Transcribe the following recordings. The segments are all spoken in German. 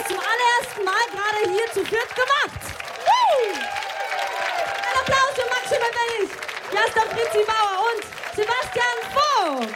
zum allerersten Mal gerade hier zu viert gemacht. Ein Applaus für Max Schimmelberg, Jasna Fritzi Bauer und Sebastian Vogt.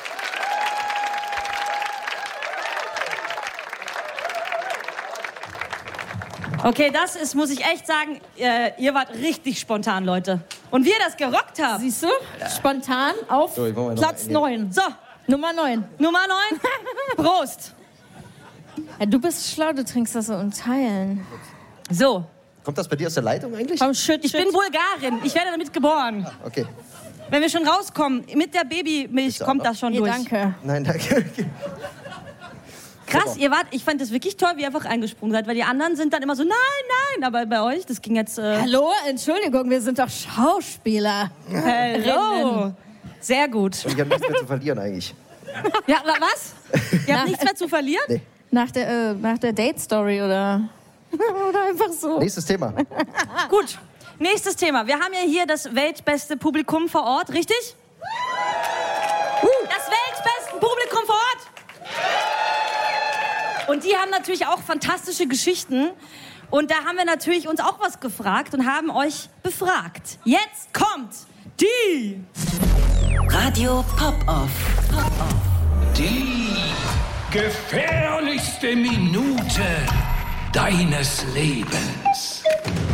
Okay, das ist, muss ich echt sagen, ihr wart richtig spontan, Leute. Und wie ihr das gerockt habt. Siehst du? Spontan auf Platz 9. So, Nummer 9. Nummer 9. Prost. Ja, du bist schlau, du trinkst das so in Teilen. So. Kommt das bei dir aus der Leitung eigentlich? Komm, schütt. Ich bin Bulgarin. Ich werde damit geboren. Okay. Wenn wir schon rauskommen, mit der Babymilch kommt das schon Nee, durch. danke. Nein, danke. Krass, ihr wart, ich fand das wirklich toll, wie ihr einfach eingesprungen seid, weil die anderen sind dann immer so, nein, nein, aber bei euch, das ging jetzt... Hallo, Entschuldigung, wir sind doch Schauspieler. Hello. Sehr gut. Und ich habe nichts mehr zu verlieren eigentlich. Ja, was? Ihr habt nichts mehr zu verlieren? Nee. Nach der Date-Story oder einfach so. Nächstes Thema. Gut, nächstes Thema. Wir haben ja hier das weltbeste Publikum vor Ort, richtig? Das weltbeste Publikum vor Ort. Und die haben natürlich auch fantastische Geschichten. Und da haben wir natürlich uns auch was gefragt und haben euch befragt. Jetzt kommt die... Radio Pop-Off. Die gefährlichste Minute deines Lebens.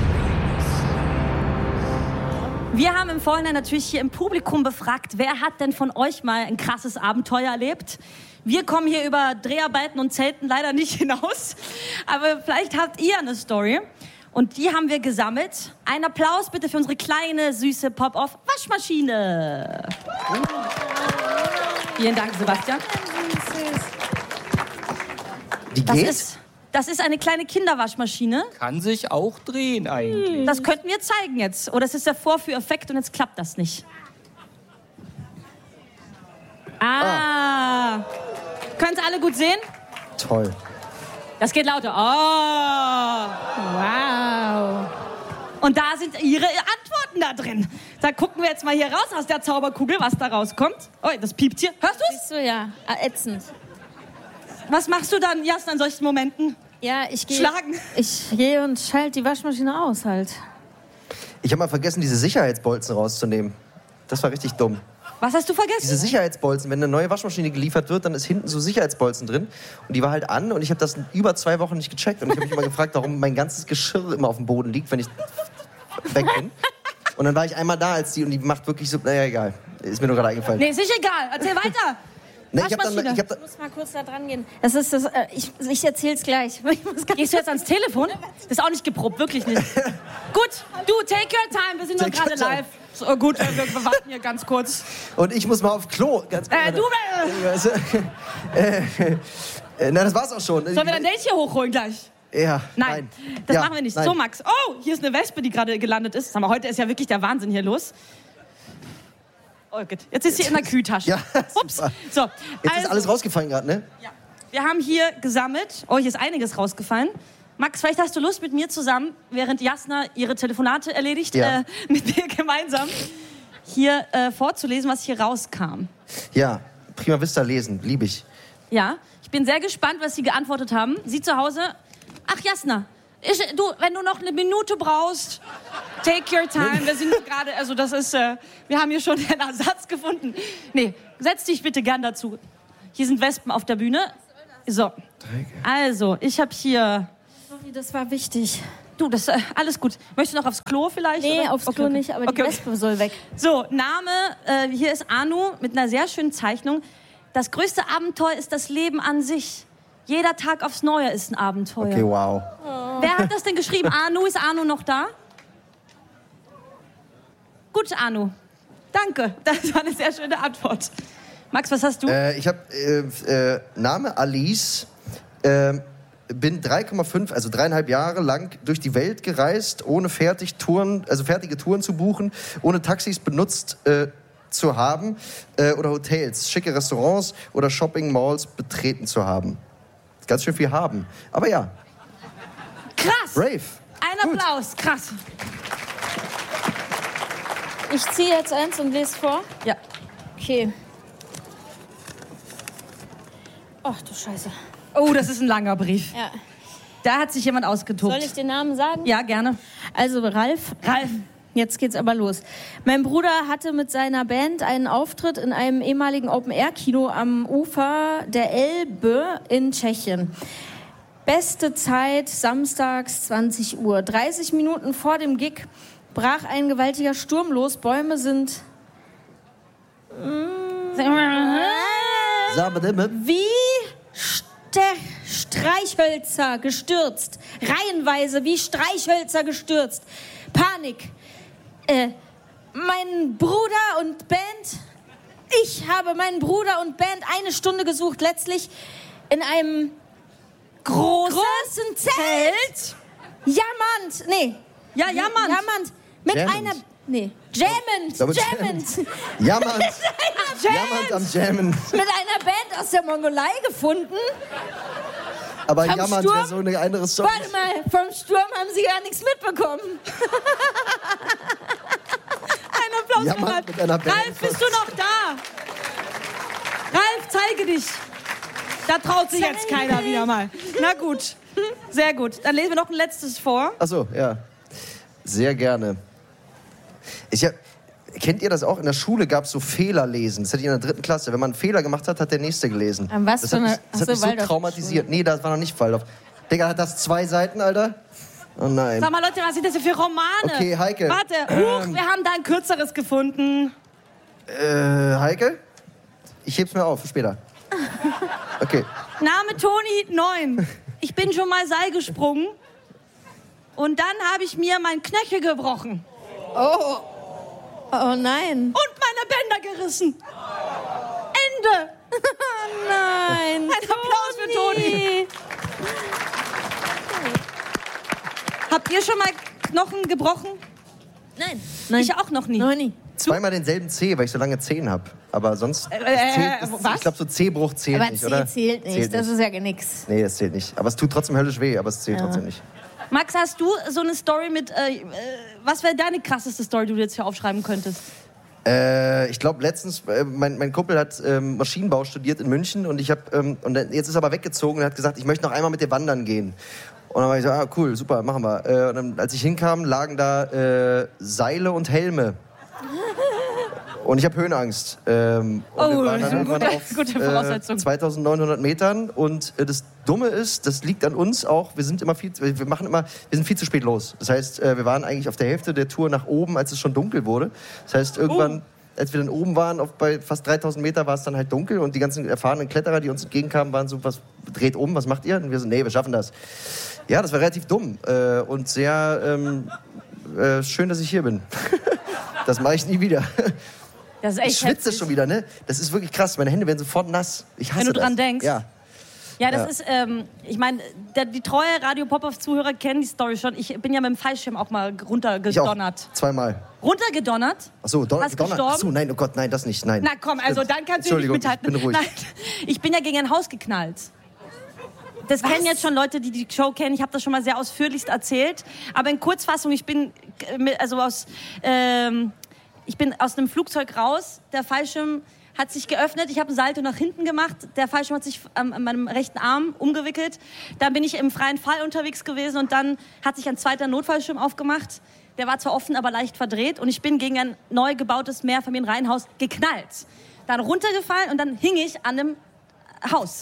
Wir haben im Vorhinein natürlich hier im Publikum befragt, wer hat denn von euch mal ein krasses Abenteuer erlebt? Wir kommen hier über Dreharbeiten und Zelten leider nicht hinaus, aber vielleicht habt ihr eine Story. Und die haben wir gesammelt. Ein Applaus bitte für unsere kleine, süße Pop-Off-Waschmaschine. Vielen Dank, Sebastian. Die geht? Das ist eine kleine Kinderwaschmaschine. Kann sich auch drehen eigentlich. Das könnten wir zeigen jetzt. Oder es ist der Vorführeffekt und jetzt klappt das nicht. Können es alle gut sehen? Toll. Das geht lauter. Oh, wow. Und da sind ihre Antworten da drin. Da gucken wir jetzt mal hier raus aus der Zauberkugel, was da rauskommt. Oh, das piept hier. Hörst du es? Siehst du, ja. Ätzend. Was machst du dann, Jasna, in solchen Momenten? Ja, ich gehe... Schlagen. Ich gehe und schalte die Waschmaschine aus halt. Ich habe mal vergessen, diese Sicherheitsbolzen rauszunehmen. Das war richtig dumm. Was hast du vergessen? Diese Sicherheitsbolzen, wenn eine neue Waschmaschine geliefert wird, dann ist hinten so Sicherheitsbolzen drin. Und die war halt an und ich habe das über 2 Wochen nicht gecheckt. Und ich habe mich immer gefragt, warum mein ganzes Geschirr immer auf dem Boden liegt, wenn ich weg bin. Und dann war ich einmal da als die und die macht wirklich so, naja, egal. Ist mir nur gerade eingefallen. Nee, ist nicht egal. Erzähl weiter. Nee, Waschmaschine. Ich muss mal kurz da dran gehen. Das ist das, ich erzähl's gleich. Gehst du jetzt ans Telefon? Das ist auch nicht geprobt, wirklich nicht. Gut, du, take your time. Wir sind nur gerade live. So, gut, wir warten hier ganz kurz. Und ich muss mal auf Klo. Ganz kurz. Na, das war's auch schon. Sollen wir dein Date hier hochholen gleich? Ja. Nein, das Ja, machen wir nicht. nein. So, Max. Oh, hier ist eine Wespe, die gerade gelandet ist. Sag mal, heute ist ja wirklich der Wahnsinn hier los. Oh Gott, jetzt ist sie in der Kühltasche. Ja, Ups. super. So, Jetzt ist alles rausgefallen gerade, ne? Ja. Wir haben hier gesammelt. Oh, hier ist einiges rausgefallen. Max, vielleicht hast du Lust, mit mir zusammen, während Jasna ihre Telefonate erledigt, Ja. mit mir gemeinsam hier vorzulesen, was hier rauskam. Ja, Prima Vista lesen, liebe ich. Ja, ich bin sehr gespannt, was Sie geantwortet haben. Sie zu Hause. Ach, Jasna, du, wenn du noch eine Minute brauchst, take your time. Wir sind gerade, also das ist, wir haben hier schon einen Ersatz gefunden. Nee, setz dich bitte gern dazu. Hier sind Wespen auf der Bühne. So, also, ich habe hier... Sorry, das war wichtig. Du, das alles gut. Möchtest du noch aufs Klo vielleicht? Nee, oder? aufs Klo Okay. nicht, aber die Wespe soll weg. So, Name, hier ist Anu mit einer sehr schönen Zeichnung. Das größte Abenteuer ist das Leben an sich. Jeder Tag aufs Neue ist ein Abenteuer. Okay, wow. Wer hat das denn geschrieben? Anu, ist Anu noch da? Gut, Anu. Danke, das war eine sehr schöne Antwort. Max, was hast du? Ich habe Name Alice. Bin 3,5 Jahre lang durch die Welt gereist, ohne fertige Touren zu buchen, ohne Taxis benutzt zu haben oder Hotels, schicke Restaurants oder Shopping-Malls betreten zu haben. Ganz schön viel haben. Aber ja. Krass. Brave. Ein Applaus. Krass. Ich ziehe jetzt eins und lese vor. Ja. Okay. Ach du Scheiße. Oh, das ist ein langer Brief. Ja. Da hat sich jemand ausgetobt. Soll ich den Namen sagen? Ja, gerne. Also Ralf. Jetzt geht's aber los. Mein Bruder hatte mit seiner Band einen Auftritt in einem ehemaligen Open-Air-Kino am Ufer der Elbe in Tschechien. Beste Zeit, samstags 20 Uhr. 30 Minuten vor dem Gig brach ein gewaltiger Sturm los. Bäume sind wie Streichhölzer gestürzt. Reihenweise wie Streichhölzer gestürzt. Panik. Mein Bruder und Band. Ich habe meinen Bruder und Band 1 Stunde gesucht. Letztlich in einem großen Zelt. Jammernd. Nee. Ja, jammernd. Jammernd. Mit Jammend. einer... Nee. Jammend. Jammernd am Jammen. Mit einer Band aus der Mongolei gefunden. Aber Vom jammernd Sturm? wäre so eine andere Story. Warte mal, vom Sturm haben sie gar nichts mitbekommen. Ein Applaus für Jammernd Ralf. mit einer Band. Ralf, bist du noch da? Ralf, zeige dich. Da traut sich jetzt keiner wieder mal. Na gut, sehr gut. Dann lesen wir noch ein letztes vor. Achso, ja. Sehr gerne. Kennt ihr das auch? In der Schule gab es so Fehlerlesen. Das hatte ich in der 3. Klasse. Wenn man einen Fehler gemacht hat, hat der Nächste gelesen. Was das für hat eine... mich, das hat mich so traumatisiert. Nee, das war noch nicht Waldorf. Digga, hat das 2 Seiten, Alter? Oh nein. Sag mal, Leute, was sind das für Romane? Okay, Heike. Warte, wir haben da ein kürzeres gefunden. Heike? Ich heb's mir auf für später. Okay. Name Toni 9. Ich bin schon mal Seil gesprungen. Und dann habe ich mir mein Knöchel gebrochen. Oh nein. Und meine Bänder gerissen. Ende. Nein. Ein Applaus für Toni. Habt ihr schon mal Knochen gebrochen? Nein. Ich auch noch nie. Noch nie. Zweimal denselben Zeh, weil ich so lange Zehen habe. Aber sonst zählt, was? ich glaube, so Zehbruch zählt Aber nicht, C oder? zählt nicht. Das ist ja nix. Nee, das zählt nicht. Aber es tut trotzdem höllisch weh, aber es zählt trotzdem nicht. Max, hast du so eine Story mit, was wäre deine krasseste Story, die du jetzt hier aufschreiben könntest? Ich glaube, letztens, mein Kumpel hat Maschinenbau studiert in München und jetzt ist er aber weggezogen und hat gesagt, ich möchte noch einmal mit dir wandern gehen. Und dann war ich so, cool, super, machen wir. Und dann, als ich hinkam, lagen da Seile und Helme. Und ich habe Höhenangst. Wir waren dann irgendwann auf gute Voraussetzung. 2900 Metern. Und das Dumme ist, das liegt an uns auch. Wir sind viel zu spät los. Das heißt, wir waren eigentlich auf der Hälfte der Tour nach oben, als es schon dunkel wurde. Das heißt, irgendwann, als wir dann oben waren, bei fast 3000 Meter, war es dann halt dunkel. Und die ganzen erfahrenen Kletterer, die uns entgegenkamen, waren so, dreht um, was macht ihr? Und wir so, nee, wir schaffen das. Ja, das war relativ dumm. Und sehr schön, dass ich hier bin. Das mache ich nie wieder. Das ist echt Ich schwitze heftig. schon wieder, ne? Das ist wirklich krass. Meine Hände werden sofort nass. Ich hasse Wenn du das. dran denkst. Ja. Ja, das ist, ich meine, die treue Radio Pop-Off-Zuhörer kennen die Story schon. Ich bin ja mit dem Fallschirm auch mal Ich auch. runtergedonnert. 2-mal. Runtergedonnert? Achso, Hast gedonnert. gestorben? Achso, nein, oh Gott, nein, das nicht. Nein. Na komm, also dann kannst du nicht Entschuldigung, mithalten. ich bin ruhig. Nein, ich bin ja gegen ein Haus geknallt. Das kennen jetzt schon Leute, die die Show kennen. Ich habe das schon mal sehr ausführlichst erzählt. Aber in Kurzfassung, ich bin aus einem Flugzeug raus. Der Fallschirm hat sich geöffnet. Ich habe ein Salto nach hinten gemacht. Der Fallschirm hat sich an meinem rechten Arm umgewickelt. Dann bin ich im freien Fall unterwegs gewesen und dann hat sich ein zweiter Notfallschirm aufgemacht. Der war zwar offen, aber leicht verdreht. Und ich bin gegen ein neu gebautes Mehrfamilienreihenhaus geknallt. Dann runtergefallen und dann hing ich an einem Haus.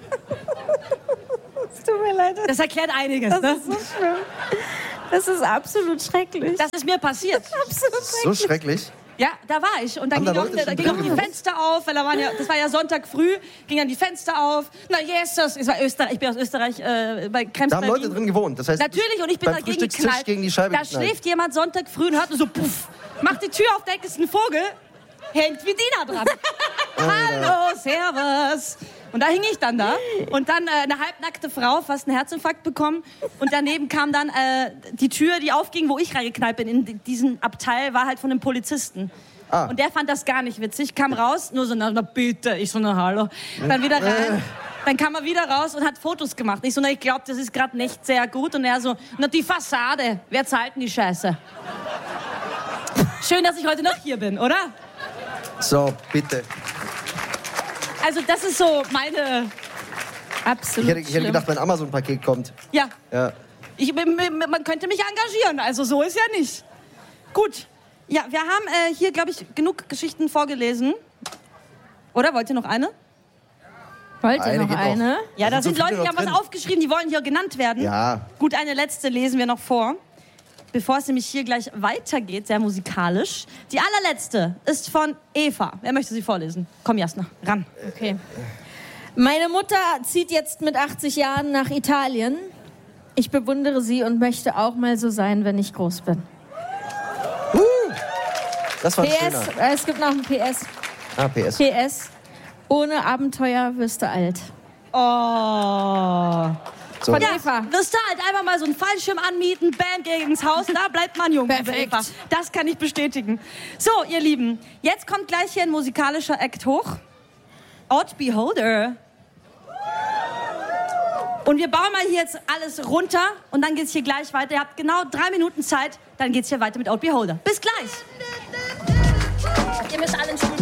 Es tut mir leid. Das erklärt einiges. Das Ne? ist so schlimm. Das ist absolut schrecklich. Das ist mir passiert. absolut So schrecklich. Ja, da war ich. Und dann Haben da ging Leute schon auch die drin Fenster auf, weil das war ja Sonntag früh, ging dann die Fenster auf. Na, Jesus, es war Österreich, ich bin aus Österreich, bei Krems, Da haben Berlin. Leute drin gewohnt. Das heißt, Natürlich, und ich bin beim dagegen Frühstückstisch geknallt. gegen die Scheibe Da geknallt. schläft jemand Sonntag früh und hört nur so, puff, macht die Tür auf, da ist ein Vogel, hängt wie Dina dran. Hallo, servus. Und da hing ich dann da. Und dann eine halbnackte Frau, fast einen Herzinfarkt bekommen. Und daneben kam dann die Tür, die aufging, wo ich reingeknallt bin. In diesen Abteil war halt von einem Polizisten. Und der fand das gar nicht witzig. Kam raus, nur so, na bitte. Ich so, na hallo. Dann wieder rein. Dann kam er wieder raus und hat Fotos gemacht. Ich so, na ich glaube, das ist gerade nicht sehr gut. Und er so, na die Fassade. Wer zahlt denn die Scheiße? Schön, dass ich heute noch hier bin, oder? So, bitte. Also das ist so meine Absolut. Ich hätte gedacht, wenn Amazon-Paket kommt. Ja. Ja. Man könnte mich engagieren, also so ist ja nicht. Gut. Ja, wir haben hier, glaube ich, genug Geschichten vorgelesen. Oder wollt ihr noch eine? Wollt ihr Eine noch geht eine? noch. Ja, da so sind viele Leute, die noch haben was drin. aufgeschrieben, die wollen hier genannt werden. Ja. Gut, eine letzte lesen wir noch vor. Bevor es nämlich hier gleich weitergeht, sehr musikalisch. Die allerletzte ist von Eva. Wer möchte sie vorlesen? Komm, Jasna, ran. Okay. Meine Mutter zieht jetzt mit 80 Jahren nach Italien. Ich bewundere sie und möchte auch mal so sein, wenn ich groß bin. Das war ein PS, schöner. es gibt noch ein PS. PS. PS, ohne Abenteuer wirst du alt. Oh. So. Von Ja, Eva. wirst du halt einfach mal so einen Fallschirm anmieten, bam, gegens Haus, da bleibt man jung. liebe Perfekt. Eva. Das kann ich bestätigen. So, ihr Lieben, jetzt kommt gleich hier ein musikalischer Act hoch. Odd Beholder. Und wir bauen mal hier jetzt alles runter und dann geht's hier gleich weiter. Ihr habt genau 3 Minuten Zeit, dann geht's hier weiter mit Odd Beholder. Bis gleich. Ihr müsst alle einen Schwung